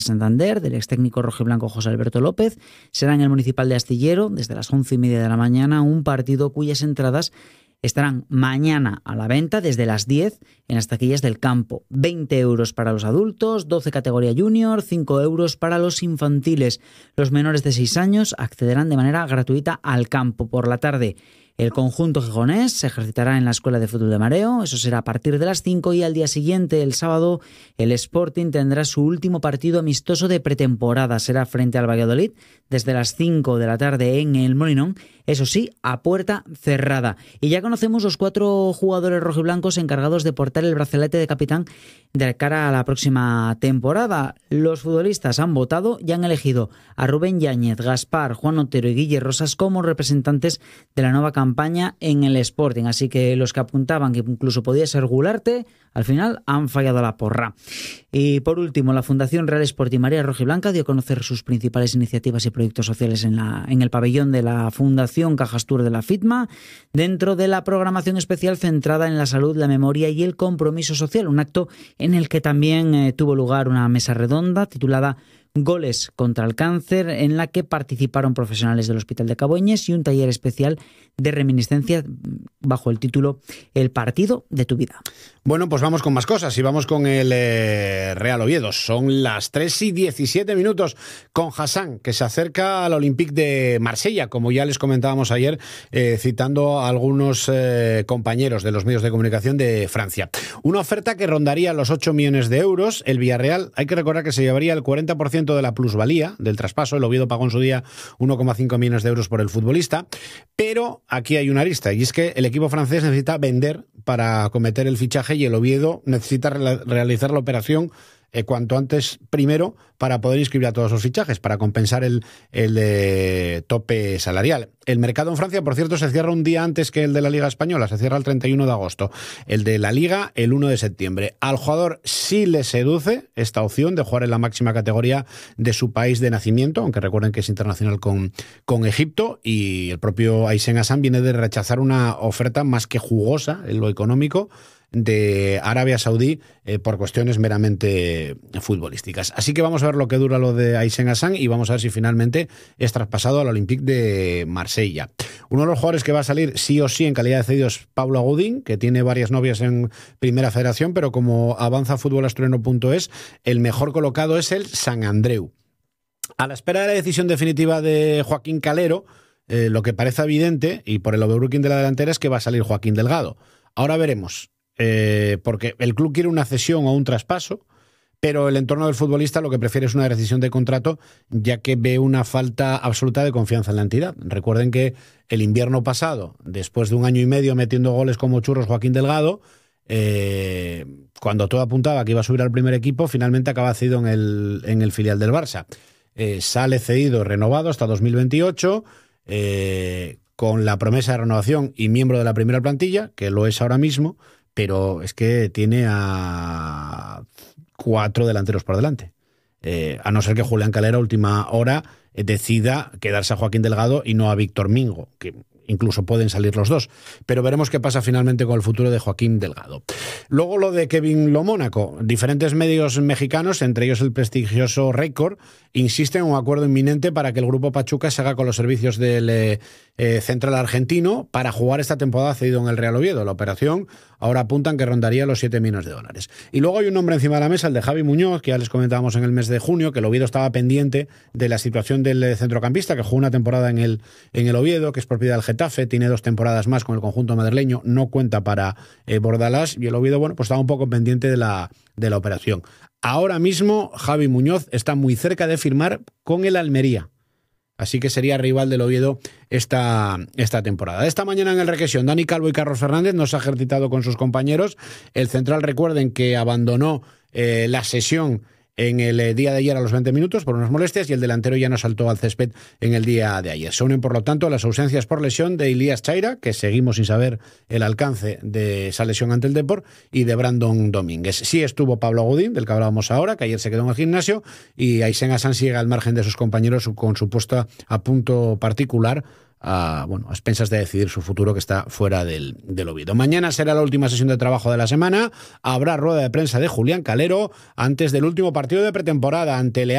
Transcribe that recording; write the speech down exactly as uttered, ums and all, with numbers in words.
Santander, del ex técnico rojiblanco José Alberto López. Será en el Municipal de Astillero, desde las once y media de la mañana, un partido cuyas entradas estarán mañana a la venta desde las diez en las taquillas del campo. veinte euros para los adultos, doce categoría junior, cinco euros para los infantiles. Los menores de seis años accederán de manera gratuita al campo. Por la tarde, el conjunto gijonés se ejercitará en la Escuela de Fútbol de Mareo, eso será a partir de las cinco, y al día siguiente, el sábado, el Sporting tendrá su último partido amistoso de pretemporada. Será frente al Valladolid desde las cinco de la tarde en el Molinón, eso sí, a puerta cerrada. Y ya conocemos los cuatro jugadores rojiblancos encargados de portar el brazalete de capitán de cara a la próxima temporada. Los futbolistas han votado y han elegido a Rubén Yáñez, Gaspar, Juan Otero y Guille Rosas como representantes de la nueva campaña en el Sporting. Así que los que apuntaban que incluso podía ser Gularte, al final han fallado la porra. Y por último, la Fundación Real Sporting María Rojiblanca dio a conocer sus principales iniciativas y proyectos sociales en, la, en el pabellón de la Fundación Cajastur de la FITMA, dentro de la programación especial centrada en la salud, la memoria y el compromiso social, un acto en el que también eh, tuvo lugar una mesa redonda titulada Goles contra el cáncer, en la que participaron profesionales del Hospital de Caboñes, y un taller especial de reminiscencia bajo el título El partido de tu vida. Bueno, pues vamos con más cosas y vamos con el eh, Real Oviedo. Son las tres y diecisiete minutos con Hassan, que se acerca al Olympique de Marsella, como ya les comentábamos ayer, eh, citando a algunos eh, compañeros de los medios de comunicación de Francia. Una oferta que rondaría los ocho millones de euros. El Villarreal, hay que recordar que se llevaría el cuarenta por ciento de la plusvalía del traspaso. El Oviedo pagó en su día uno coma cinco millones de euros por el futbolista, pero aquí hay una arista, y es que el equipo francés necesita vender para cometer el fichaje, y el Oviedo necesita re- realizar la operación eh, cuanto antes, primero, para poder inscribir a todos los fichajes, para compensar el, el eh, tope salarial. El mercado en Francia, por cierto, se cierra un día antes que el de la Liga Española, se cierra el treinta y uno de agosto. El de la Liga, el uno de septiembre. Al jugador sí le seduce esta opción de jugar en la máxima categoría de su país de nacimiento, aunque recuerden que es internacional con, con Egipto, y el propio Aysén Hassan viene de rechazar una oferta más que jugosa en lo económico de Arabia Saudí eh, por cuestiones meramente futbolísticas. Así que vamos a ver lo que dura lo de Aysén Hassan y vamos a ver si finalmente es traspasado al Olympique de Marsella. Uno de los jugadores que va a salir sí o sí en calidad de cedido es Pablo Agudín, que tiene varias novias en Primera Federación, pero como avanza fútbol asturiano punto es, el mejor colocado es el Sant Andreu. A la espera de la decisión definitiva de Joaquín Calero, eh, lo que parece evidente, y por el overbooking de la delantera, es que va a salir Joaquín Delgado. Ahora veremos. Eh, porque el club quiere una cesión o un traspaso, pero el entorno del futbolista lo que prefiere es una rescisión de contrato, ya que ve una falta absoluta de confianza en la entidad. Recuerden que el invierno pasado, después de un año y medio metiendo goles como churros Joaquín Delgado, eh, cuando todo apuntaba que iba a subir al primer equipo, finalmente acaba cedido en el, en el filial del Barça. Eh, sale cedido, renovado hasta dos mil veintiocho, eh, con la promesa de renovación y miembro de la primera plantilla, que lo es ahora mismo, pero es que tiene a cuatro delanteros por delante. Eh, a no ser que Julián Calero a última hora eh, decida quedarse a Joaquín Delgado y no a Víctor Mingo, que incluso pueden salir los dos. Pero veremos qué pasa finalmente con el futuro de Joaquín Delgado. Luego lo de Kevin Lomónaco. Diferentes medios mexicanos, entre ellos el prestigioso Record, insisten en un acuerdo inminente para que el Grupo Pachuca se haga con los servicios del eh, eh, central argentino para jugar esta temporada cedido en el Real Oviedo. La operación ahora apuntan que rondaría los siete millones de dólares. Y luego hay un nombre encima de la mesa, el de Javi Muñoz, que ya les comentábamos en el mes de junio, que el Oviedo estaba pendiente de la situación del centrocampista, que jugó una temporada en el, en el Oviedo, que es propiedad del Getafe, tiene dos temporadas más con el conjunto madrileño, no cuenta para eh, Bordalás, y el Oviedo, bueno, pues estaba un poco pendiente de la, de la operación. Ahora mismo Javi Muñoz está muy cerca de firmar con el Almería, así que sería rival del Oviedo esta, esta temporada. Esta mañana en el Requesión, Dani Calvo y Carlos Fernández no se ha ejercitado con sus compañeros. El central, recuerden que abandonó eh, la sesión en el eh, día de ayer a los veinte minutos por unas molestias, y el delantero ya no saltó al césped en el día de ayer. Se unen, por lo tanto, las ausencias por lesión de Elías Chaira, que seguimos sin saber el alcance de esa lesión ante el Depor, y de Brandon Domínguez. Sí estuvo Pablo Agudín, del que hablábamos ahora, que ayer se quedó en el gimnasio, y Aysén Hassan sigue al margen de sus compañeros con su puesto a punto particular, a, bueno, a expensas de decidir su futuro, que está fuera del, del Oviedo. Mañana será la última sesión de trabajo de la semana. Habrá rueda de prensa de Julián Calero antes del último partido de pretemporada ante Leal.